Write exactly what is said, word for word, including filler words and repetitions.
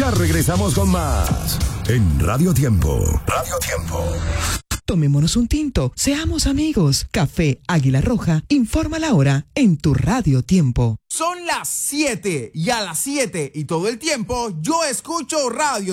Ya regresamos con más en Radio Tiempo. Radio Tiempo. Tomémonos un tinto, seamos amigos. Café Águila Roja informa la hora en tu Radio Tiempo. Son las siete y a las siete y todo el tiempo yo escucho Radio